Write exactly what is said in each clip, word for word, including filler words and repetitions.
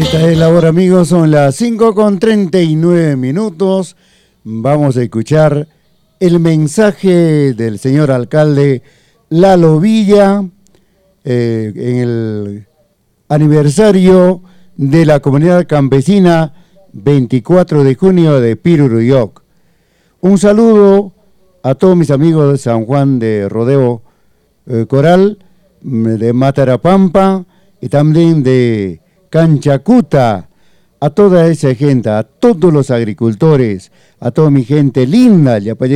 Esta es la hora, amigos, son las cinco con treinta y nueve minutos. Vamos a escuchar el mensaje del señor alcalde Lalo Villa eh, en el aniversario de la comunidad campesina veinticuatro de junio de Piruruyoc. Un saludo a todos mis amigos de San Juan de Rodeo eh, Coral, de Matarapampa y también de Canchacuta, a toda esa gente, a todos los agricultores, a toda mi gente linda,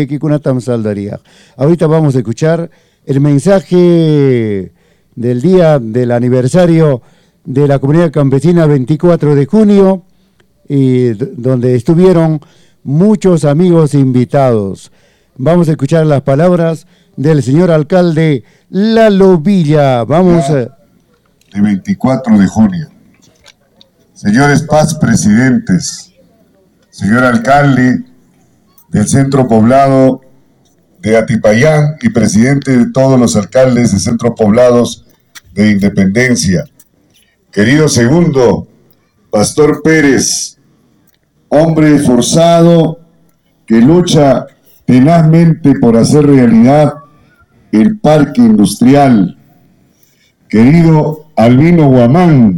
ahorita vamos a escuchar el mensaje del día del aniversario de la comunidad campesina veinticuatro de junio, y donde estuvieron muchos amigos invitados. Vamos a escuchar las palabras del señor alcalde Lalo Villa. Vamos a... De veinticuatro de junio. Señores Paz presidentes, señor alcalde del centro poblado de Atipayán y presidente de todos los alcaldes de centros poblados de Independencia, querido segundo Pastor Pérez, hombre esforzado que lucha tenazmente por hacer realidad el parque industrial, querido Albino Guamán,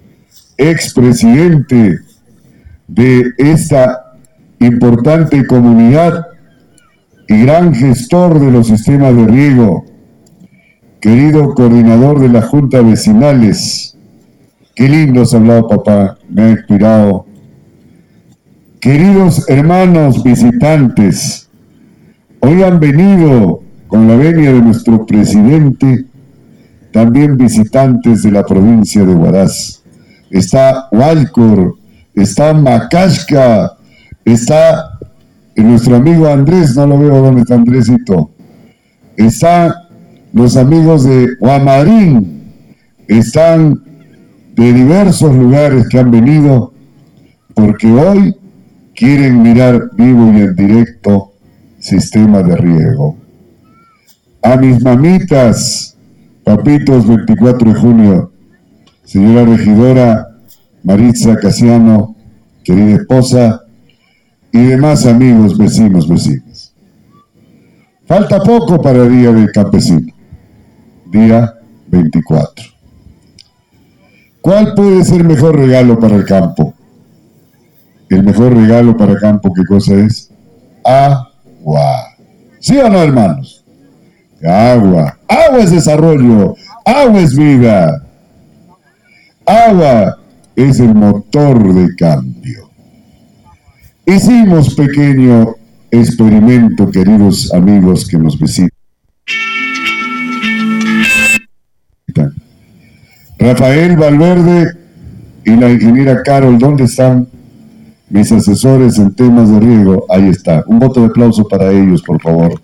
expresidente de esta importante comunidad y gran gestor de los sistemas de riego, querido coordinador de las juntas vecinales. Qué lindo has hablado, papá, me ha inspirado. Queridos hermanos visitantes, hoy han venido con la venia de nuestro presidente también visitantes de la provincia de Huaraz. Está Hualcor, está Macashca, está nuestro amigo Andrés, no lo veo, ¿dónde está Andresito? Están los amigos de Huamarín, están de diversos lugares que han venido, porque hoy quieren mirar vivo y en directo sistema de riego. A mis mamitas, papitos, veinticuatro de junio, señora regidora Maritza Casiano, querida esposa, y demás amigos, vecinos, vecinas. Falta poco para el Día del Campesino, día veinticuatro. ¿Cuál puede ser el mejor regalo para el campo? El mejor regalo para el campo, ¿qué cosa es? Agua. ¿Sí o no, hermanos? Agua. Agua es desarrollo. Agua es vida. Agua es el motor de cambio. Hicimos pequeño experimento, queridos amigos que nos visitan. Rafael Valverde y la ingeniera Carol, ¿dónde están mis asesores en temas de riego? Ahí está. Un voto de aplauso para ellos, por favor.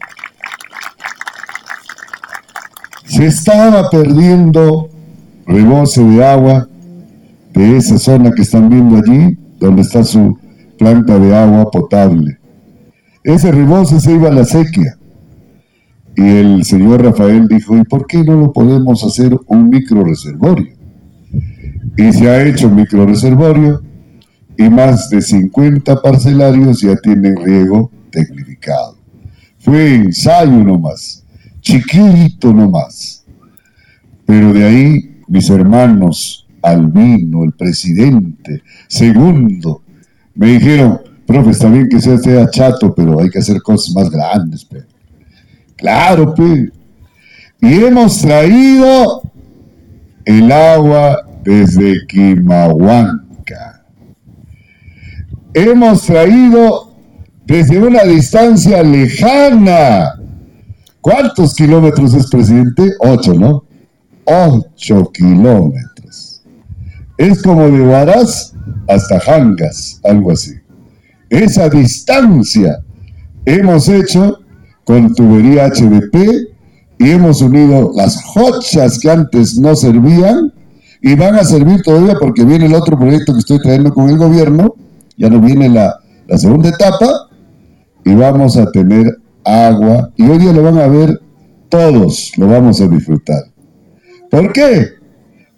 Se estaba perdiendo rebose de agua de esa zona que están viendo allí, donde está su planta de agua potable. Ese rebose se iba a la sequía. Y el señor Rafael dijo, ¿y por qué no lo podemos hacer un microreservorio? Y se ha hecho un microreservorio y más de cincuenta parcelarios ya tienen riego tecnificado. Fue ensayo nomás, chiquito nomás. Pero de ahí mis hermanos Albino, el presidente, segundo, me dijeron, profe, está bien que sea, sea chato, pero hay que hacer cosas más grandes, pe. Claro, pe. Y hemos traído el agua desde Quimahuanca. Hemos traído desde una distancia lejana. ¿Cuántos kilómetros es, presidente? Ocho, ¿no? Ocho kilómetros. Es como de Huaraz hasta Jangas, algo así. Esa distancia hemos hecho con tubería H D P y hemos unido las hochas que antes no servían y van a servir todavía porque viene el otro proyecto que estoy trayendo con el gobierno, ya no viene la, la segunda etapa y vamos a tener agua y hoy día lo van a ver todos, lo vamos a disfrutar. ¿Por qué?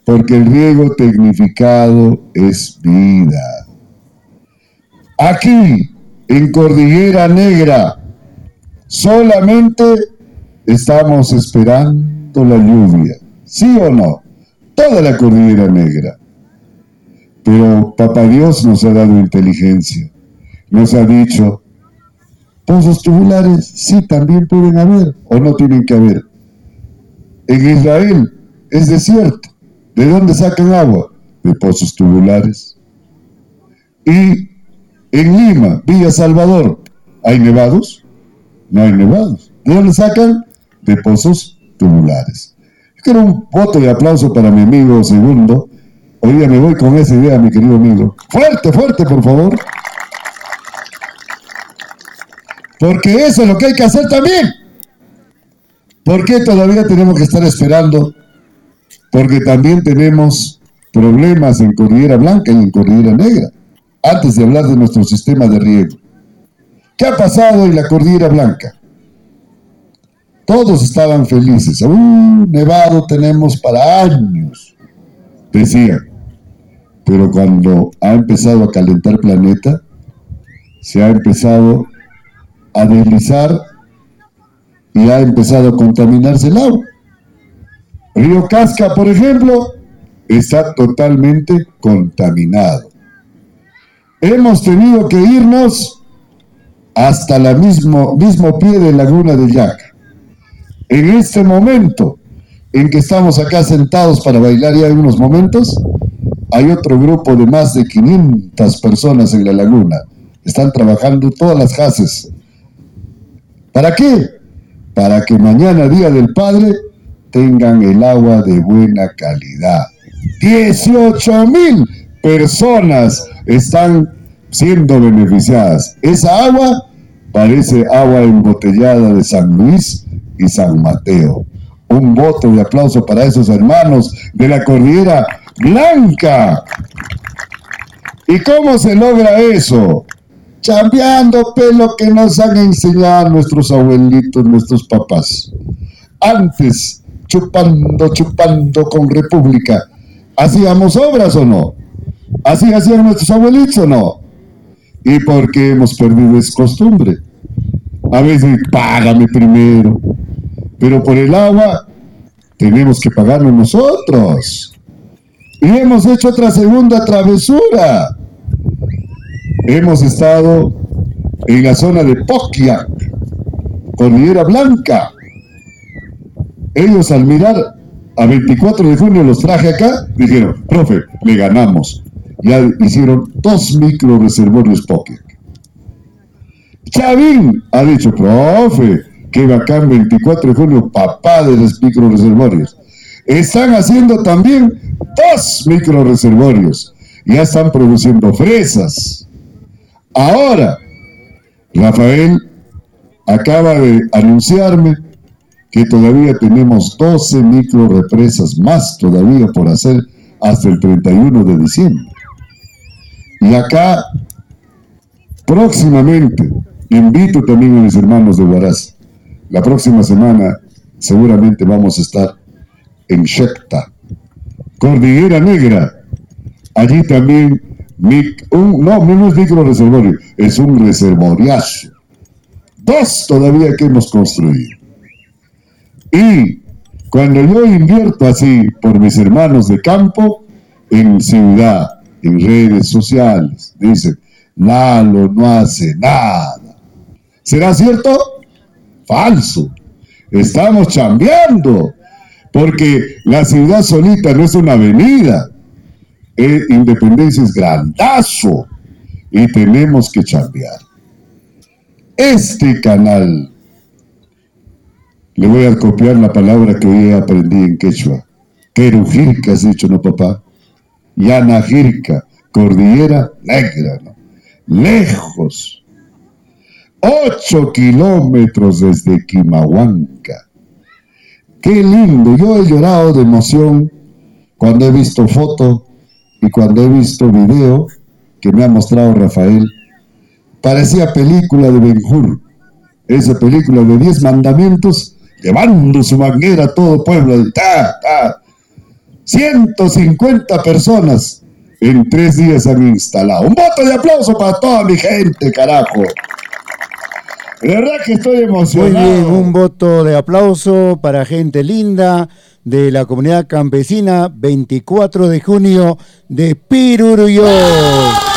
porque el riego tecnificado es vida. Aquí, en Cordillera Negra, solamente estamos esperando la lluvia, ¿sí o no? Toda la Cordillera Negra. Pero Papá Dios nos ha dado inteligencia. Nos ha dicho, pozos tubulares sí también pueden haber o no tienen que haber. En Israel es desierto. ¿De dónde sacan agua? De pozos tubulares. Y en Lima, Villa Salvador, ¿hay nevados? No hay nevados. ¿De dónde sacan? De pozos tubulares. Yo quiero un voto de aplauso para mi amigo Segundo. Hoy día me voy con esa idea, mi querido amigo. Fuerte, fuerte, por favor. Porque eso es lo que hay que hacer también. ¿Por qué todavía tenemos que estar esperando? Porque también tenemos problemas en Cordillera Blanca y en Cordillera Negra. Antes de hablar de nuestro sistema de riego. ¿Qué ha pasado en la Cordillera Blanca? Todos estaban felices. ¡Uh, nevado tenemos para años! Decían. Pero cuando ha empezado a calentar el planeta, se ha empezado a deslizar y ha empezado a contaminarse el agua. Río Casca, por ejemplo, está totalmente contaminado. Hemos tenido que irnos hasta el mismo, mismo pie de Laguna de Yaca. En este momento en que estamos acá sentados para bailar ya en unos momentos, hay otro grupo de más de quinientas personas en la laguna. Están trabajando todas las haces. ¿Para qué? Para que mañana, Día del Padre, tengan el agua de buena calidad. dieciocho mil personas están siendo beneficiadas. Esa agua parece agua embotellada de San Luis y San Mateo. Un voto de aplauso para esos hermanos de la Cordillera Blanca. ¿Y cómo se logra eso? Chambeando, pelo, que nos han enseñado nuestros abuelitos, nuestros papás. Antes, chupando, chupando con República, ¿hacíamos obras o no? ¿Así hacían nuestros abuelitos o no? ¿Y por qué hemos perdido esa costumbre? A veces, págame primero. Pero por el agua, tenemos que pagarlo nosotros. Y hemos hecho otra segunda travesura. Hemos estado en la zona de Poquiac, Cordillera Blanca. Ellos al mirar a veinticuatro de junio los traje acá, dijeron, profe, le ganamos. Ya hicieron dos micro reservorios Poquiac. Chavín ha dicho, profe, que bacán veinticuatro de junio, papá de los micro reservorios. Están haciendo también dos micro reservorios. Ya están produciendo fresas. Ahora, Rafael acaba de anunciarme que todavía tenemos doce micro represas más todavía por hacer hasta el treinta y uno de diciembre. Y acá, próximamente, invito también a mis hermanos de Huaraz. La próxima semana seguramente vamos a estar en Xecta, Cordillera Negra. Allí también, un, no, no es micro reservorio, es un reservoriazo. Dos todavía que hemos construido. Y cuando yo invierto así por mis hermanos de campo, en ciudad, en redes sociales, dicen, Lalo no hace nada. ¿Será cierto? Falso. Estamos chambeando, porque la ciudad solita no es una avenida. Eh, Independencia es grandazo y tenemos que chambear. Este canal, le voy a copiar la palabra que hoy aprendí en quechua. Querujirca, has dicho, ¿no, papá? Yanajirca, Cordillera Negra, ¿no? Lejos. Ocho kilómetros desde Quimahuanca. Qué lindo. Yo he llorado de emoción cuando he visto foto y cuando he visto video que me ha mostrado Rafael. Parecía película de Ben-Hur. Esa película de diez mandamientos, llevando su manguera a todo pueblo. Ta, ta. ciento cincuenta personas en tres días han instalado. Un voto de aplauso para toda mi gente, carajo. De verdad que estoy emocionado. Muy bien, un voto de aplauso para gente linda de la comunidad campesina, veinticuatro de junio de Piruruyó.